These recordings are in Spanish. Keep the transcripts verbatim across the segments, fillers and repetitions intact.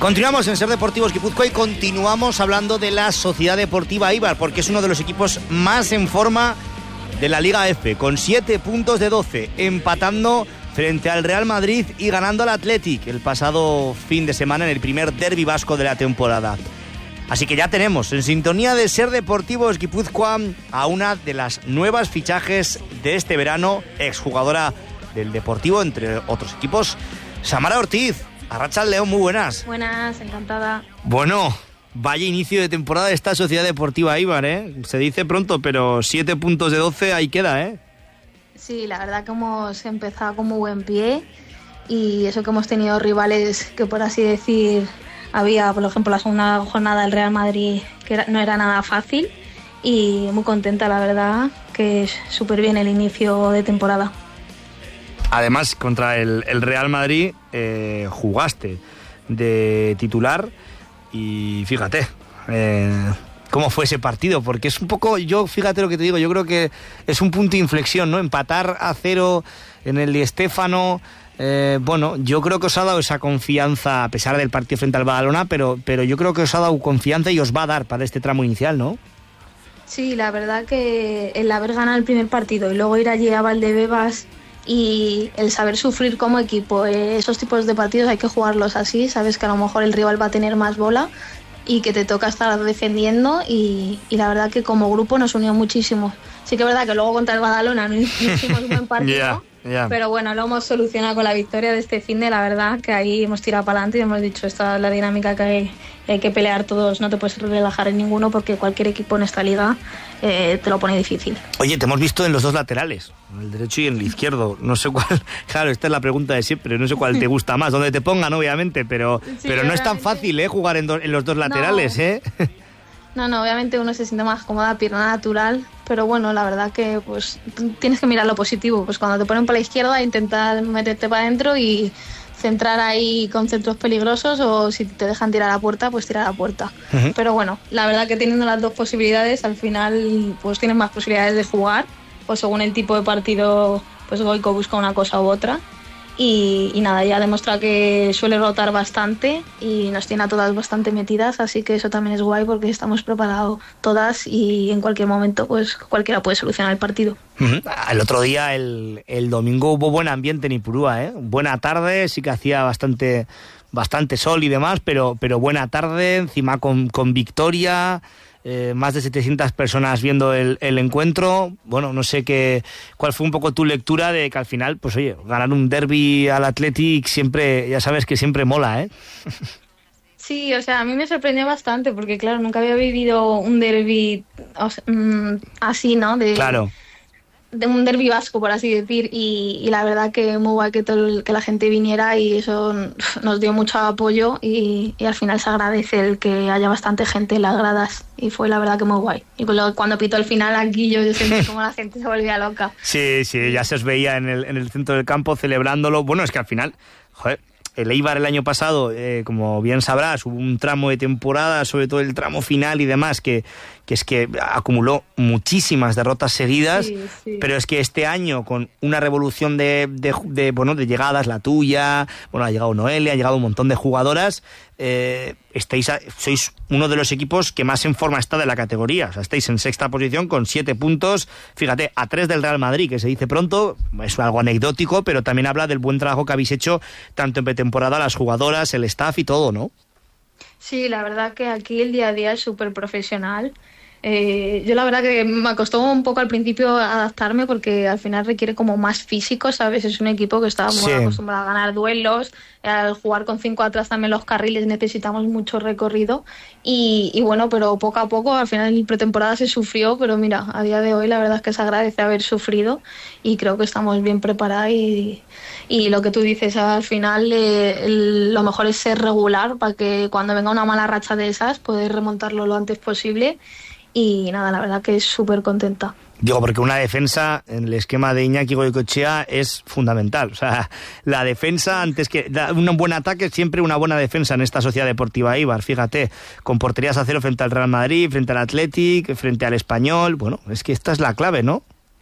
Continuamos en Ser Deportivos Guipúzcoa y continuamos hablando de la Sociedad Deportiva Eibar, porque es uno de los equipos más en forma de la Liga F, con siete puntos de doce, empatando frente al Real Madrid y ganando al Athletic el pasado fin de semana en el primer derbi vasco de la temporada. Así que ya tenemos en sintonía de Ser Deportivos Guipúzcoa a una de las nuevas fichajes de este verano, exjugadora del Deportivo, entre otros equipos, Samara Ortiz. Arratsaldeon, muy buenas. Buenas, encantada. Bueno, vaya inicio de temporada de esta Sociedad Deportiva Eibar, ¿eh? Se dice pronto, pero siete puntos de doce ahí queda, ¿eh? Sí, la verdad que hemos empezado con muy buen pie y eso que hemos tenido rivales que, por así decir, había, por ejemplo, la segunda jornada del Real Madrid, que era, no era nada fácil, y muy contenta, la verdad, que es súper bien el inicio de temporada. Además, contra el, el Real Madrid eh, jugaste de titular y fíjate eh, cómo fue ese partido, porque es un poco, yo fíjate lo que te digo, yo creo que es un punto de inflexión, ¿no? Empatar a cero en el Di Stéfano, eh, bueno, yo creo que os ha dado esa confianza a pesar del partido frente al Badalona, pero, pero yo creo que os ha dado confianza y os va a dar para este tramo inicial, ¿no? Sí, la verdad que el haber ganado el primer partido y luego ir allí a Valdebebas y el saber sufrir como equipo, eh, esos tipos de partidos hay que jugarlos así, sabes que a lo mejor el rival va a tener más bola y que te toca estar defendiendo y, y la verdad que como grupo nos unió muchísimo. Sí que es verdad que luego contra el Badalona no hicimos un buen partido, yeah, yeah. Pero bueno, lo hemos solucionado con la victoria de este fin de, la verdad que ahí hemos tirado para adelante y hemos dicho, esta es la dinámica que hay, hay que pelear todos, no te puedes relajar en ninguno porque cualquier equipo en esta liga eh, te lo pone difícil. Oye, te hemos visto en los dos laterales, en el derecho y en el izquierdo, no sé cuál, claro, esta es la pregunta de siempre, no sé cuál te gusta más, donde te pongan obviamente, pero, sí, pero no es tan fácil, ¿eh? Jugar en, do, en los dos laterales, no. ¿eh? No, no, obviamente uno se siente más cómoda, pierna natural, pero bueno, la verdad que pues tienes que mirar lo positivo, pues cuando te ponen por la izquierda intentar meterte para adentro y centrar ahí con centros peligrosos, o si te dejan tirar a la puerta, pues tirar a la puerta. Uh-huh. Pero bueno, la verdad que teniendo las dos posibilidades, al final pues tienes más posibilidades de jugar, o según el tipo de partido, pues Goico busca una cosa u otra. Y, y nada, ya ha demostrado que suele rotar bastante y nos tiene a todas bastante metidas, así que eso también es guay porque estamos preparados todas y en cualquier momento pues cualquiera puede solucionar el partido. Uh-huh. El otro día, el, el domingo, hubo buen ambiente en Ipurúa, ¿eh? Buena tarde, sí que hacía bastante, bastante sol y demás, pero, pero buena tarde, encima con, con victoria. Eh, más de setecientas personas viendo el, el encuentro. Bueno, no sé qué, cuál fue un poco tu lectura de que al final, pues oye, ganar un derbi al Athletic siempre, ya sabes que siempre mola, ¿eh? Sí, o sea, a mí me sorprendió bastante porque, claro, nunca había vivido un derbi o sea, mmm, así, ¿no? De, claro. De un derbi vasco, por así decir, y, y la verdad que muy guay que, todo el, que la gente viniera y eso nos dio mucho apoyo y, y al final se agradece el que haya bastante gente en las gradas y fue la verdad que muy guay. Y luego, cuando pitó el final aquí yo, yo sentí como la gente se volvía loca. Sí, sí, ya se os veía en el, en el centro del campo celebrándolo. Bueno, es que al final, joder, el Eibar el año pasado, eh, como bien sabrás, hubo un tramo de temporada, sobre todo el tramo final y demás, que, que es que acumuló muchísimas derrotas seguidas, sí, sí. Pero es que este año, con una revolución de, de, de, bueno, de llegadas, la tuya, bueno, ha llegado Noelia, ha llegado un montón de jugadoras, eh, estáis a, sois uno de los equipos que más en forma está de la categoría, o sea, estáis en sexta posición con siete puntos, fíjate, a tres del Real Madrid, que se dice pronto, es algo anecdótico, pero también habla del buen trabajo que habéis hecho tanto en pretemporada, las jugadoras, el staff y todo, ¿no? Sí, la verdad que aquí el día a día es súper profesional. Eh, yo la verdad que me costó un poco al principio adaptarme porque al final requiere como más físico, ¿sabes? Es un equipo que está muy sí. acostumbrado a ganar duelos, al jugar con cinco atrás también los carriles necesitamos mucho recorrido y, y bueno, pero poco a poco al final en pretemporada se sufrió, pero mira, a día de hoy la verdad es que se agradece haber sufrido y creo que estamos bien preparados y, y lo que tú dices, al final eh, el, lo mejor es ser regular para que cuando venga una mala racha de esas poder remontarlo lo antes posible. Y nada, la verdad que es súper contenta. Digo, porque una defensa en el esquema de Iñaki Goicoechea es fundamental. O sea, la defensa, antes que un buen ataque, siempre una buena defensa en esta Sociedad Deportiva Eibar. Fíjate, con porterías a cero frente al Real Madrid, frente al Athletic, frente al Español. Bueno, es que esta es la clave, ¿no?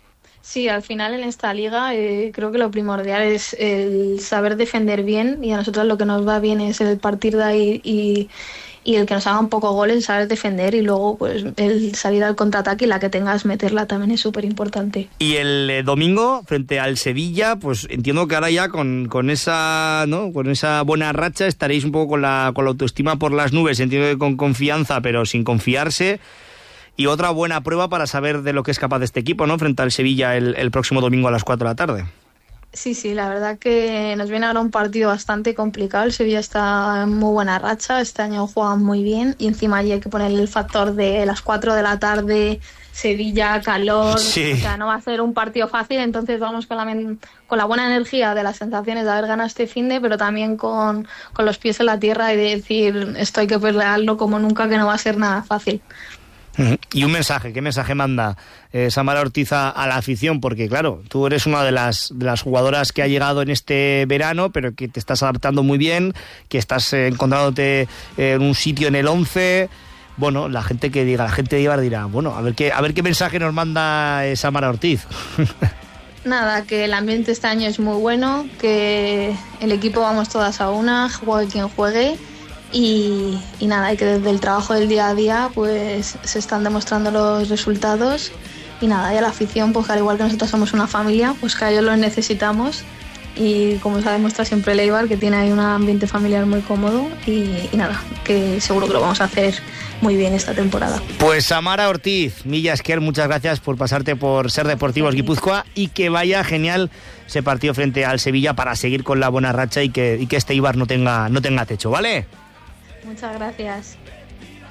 Sí, al final en esta liga eh, creo que lo primordial es el saber defender bien, y a nosotros lo que nos va bien es el partir de ahí y, y el que nos haga un poco goles, saber defender, y luego pues el salir al contraataque y la que tengas meterla también es súper importante. Y el eh, domingo frente al Sevilla, pues entiendo que ahora ya con, con esa, ¿no?, con esa buena racha estaréis un poco con la, con la autoestima por las nubes, entiendo que con confianza pero sin confiarse. Y otra buena prueba para saber de lo que es capaz este equipo, ¿no?, frente al Sevilla el, el próximo domingo a las cuatro de la tarde. Sí, sí, la verdad que nos viene ahora un partido bastante complicado. El Sevilla está en muy buena racha, este año juegan muy bien, y encima allí hay que ponerle el factor de las cuatro de la tarde, Sevilla, calor, sí. O sea, no va a ser un partido fácil, entonces vamos con la, men- con la buena energía de las sensaciones de haber ganado este finde, pero también con, con los pies en la tierra y de decir, esto hay que pelearlo como nunca, que no va a ser nada fácil. Y un mensaje, ¿qué mensaje manda eh, Samara Ortiz a, a la afición? Porque claro, tú eres una de las, de las jugadoras que ha llegado en este verano, pero que te estás adaptando muy bien, que estás eh, encontrándote eh, en un sitio en el once. Bueno, la gente que diga, la gente de Eibar dirá, bueno, a ver qué, a ver qué mensaje nos manda eh, Samara Ortiz. Nada, que el ambiente este año es muy bueno, que el equipo vamos todas a una, juegue quien juegue. Y, y nada, y que desde el trabajo del día a día pues se están demostrando los resultados, y nada, y a la afición, pues que al igual que nosotros somos una familia, pues que a ellos los necesitamos, y como se ha demostrado siempre el Eibar, que tiene ahí un ambiente familiar muy cómodo, y, y nada, que seguro que lo vamos a hacer muy bien esta temporada. Pues Samara Ortiz, Milla Esker, muchas gracias por pasarte por Ser Deportivos Guipúzcoa, y que vaya genial ese partido frente al Sevilla para seguir con la buena racha y que, y que este Eibar no tenga, no tenga techo, ¿vale? Muchas gracias.